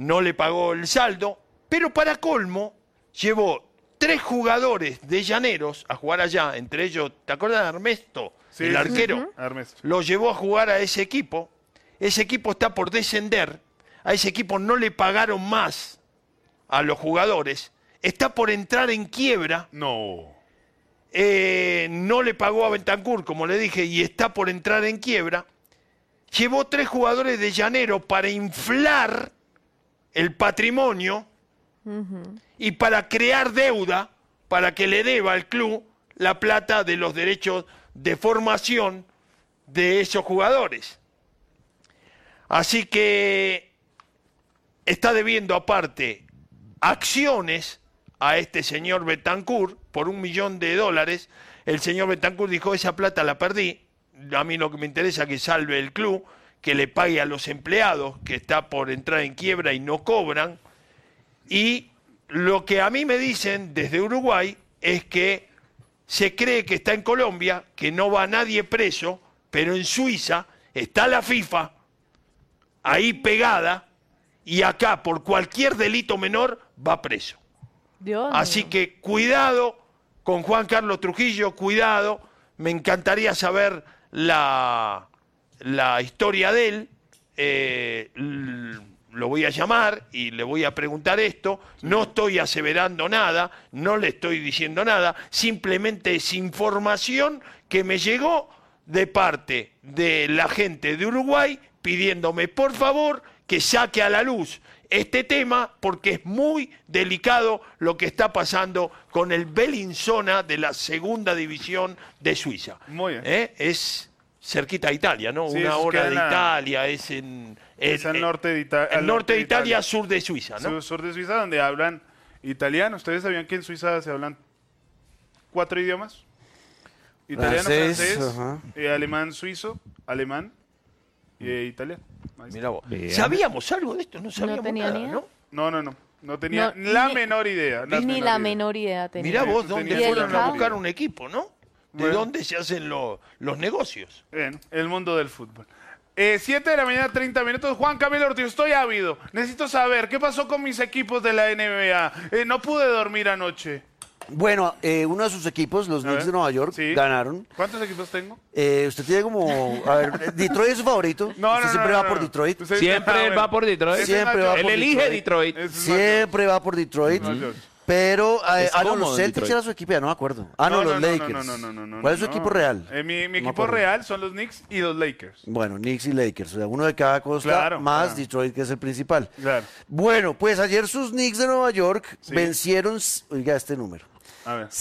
no le pagó el saldo, pero para colmo llevó 3 jugadores de Llaneros a jugar allá, entre ellos, ¿te acuerdas de Ernesto? Sí, el arquero. Ernesto. Lo llevó a jugar a ese equipo está por descender, a ese equipo no le pagaron más a los jugadores, está por entrar en quiebra. No. No le pagó a Bentancur, como le dije, y está por entrar en quiebra. Llevó 3 jugadores de Llanero para inflar el patrimonio y para crear deuda, para que le deba al club la plata de los derechos de formación de esos jugadores. Así que está debiendo aparte acciones a este señor Bentancur por $1 millón. El señor Bentancur dijo, esa plata la perdí, a mí lo que me interesa es que salve el club, que le pague a los empleados, que está por entrar en quiebra y no cobran. Y lo que a mí me dicen desde Uruguay es que se cree que está en Colombia, que no va nadie preso, pero en Suiza está la FIFA ahí pegada, y acá por cualquier delito menor va preso. Así que cuidado con Juan Carlos Trujillo, cuidado. Me encantaría saber la historia de él. Lo voy a llamar y le voy a preguntar esto. No estoy aseverando nada, no le estoy diciendo nada, simplemente es información que me llegó de parte de la gente de Uruguay pidiéndome por favor que saque a la luz este tema porque es muy delicado lo que está pasando con el Bellinzona de la segunda división de Suiza. Muy bien. Es cerquita de Italia, ¿no? Sí, Una hora de Italia, es al norte de Italia. El norte de Italia, sur de Suiza, ¿no? Sur de Suiza, donde hablan italiano. ¿Ustedes sabían que en Suiza se hablan 4 idiomas? Italiano, francés, alemán, suizo, alemán y italiano. Mira vos. ¿Sabíamos algo de esto? No sabíamos nada, ¿no? No tenía la menor idea. Ni la menor idea tenía. Mirá vos dónde fueron a buscar un equipo, ¿no? ¿De dónde se hacen los negocios? Bien, el mundo del fútbol. 7 de la mañana, 30 minutos. Juan Camilo Ortiz, estoy ávido. Necesito saber, ¿qué pasó con mis equipos de la NBA? No pude dormir anoche. Bueno, uno de sus equipos, los Knicks de Nueva York, ganaron. ¿Cuántos equipos tengo? Usted tiene como... A ver, ¿Detroit es su favorito? ¿Usted siempre va por Detroit? Siempre él va por Detroit. Siempre va por Él elige Detroit. Siempre va por Detroit. Pero, los Celtics era su equipo, ya no me acuerdo. Los Lakers. No. ¿Cuál es su equipo real? Mi equipo real son los Knicks y los Lakers. Bueno, Knicks y Lakers, o sea, uno de cada costa, más Detroit, que es el principal. Claro. Bueno, pues ayer sus Knicks de Nueva York vencieron, oiga este número, a ver.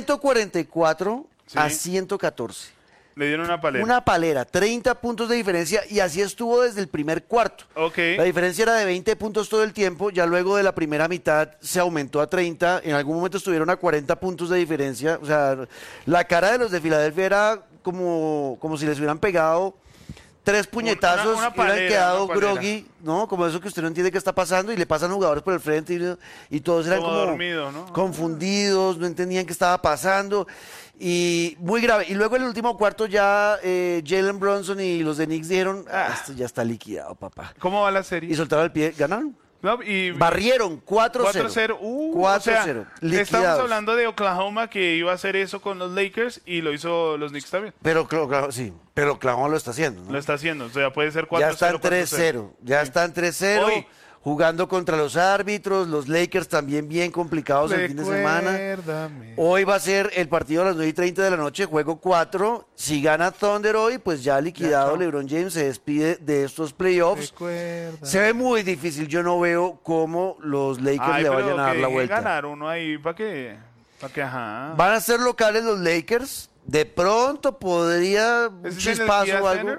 144 a 114. Le dieron una palera. Una palera, 30 puntos de diferencia, y así estuvo desde el primer cuarto. La diferencia era de 20 puntos todo el tiempo, ya luego de la primera mitad se aumentó a 30, en algún momento estuvieron a 40 puntos de diferencia, o sea, la cara de los de Filadelfia era como si les hubieran pegado 3 puñetazos y hubieran quedado groggy, ¿no? Como eso que usted no entiende qué está pasando y le pasan jugadores por el frente y todos eran como dormidos, ¿no? Confundidos, no entendían qué estaba pasando. Y muy grave. Y luego en el último cuarto ya Jalen Brunson y los de Knicks dijeron, esto ya está liquidado, papá. ¿Cómo va la serie? Y soltaron el pie, ganaron. No, barrieron 4-0. 4-0. 4-0. Estamos hablando de Oklahoma que iba a hacer eso con los Lakers y lo hizo los Knicks también. Pero Oklahoma lo está haciendo, ¿no? Lo está haciendo, o sea, puede ser 4-0. Ya están 3-0. Ya están 3-0. Jugando contra los árbitros, los Lakers también bien complicados el fin de semana. Hoy va a ser el partido a las 9:30 de la noche, juego 4. Si gana Thunder hoy, pues ya liquidado, LeBron James se despide de estos playoffs. Se ve muy difícil, yo no veo cómo los Lakers le vayan a dar la vuelta. Ganar uno ahí, ¿para qué? Van a ser locales los Lakers, de pronto podría un chispazo o algo.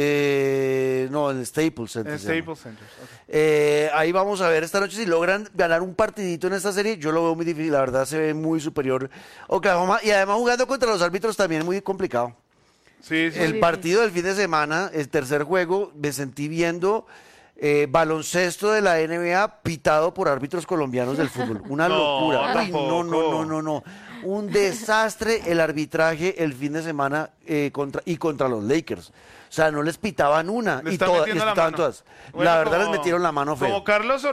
No, en el Staples Center. Ahí vamos a ver esta noche si logran ganar un partidito en esta serie. Yo lo veo muy difícil, la verdad se ve muy superior Oklahoma, y además jugando contra los árbitros también muy complicado. El partido del fin de semana, el tercer juego, me sentí viendo baloncesto de la NBA pitado por árbitros colombianos del fútbol. Una locura. Ay, no. Un desastre el arbitraje el fin de semana contra los Lakers. O sea, no les pitaban una y todas, les pitaban todas. La verdad les metieron la mano feo. Como Carlos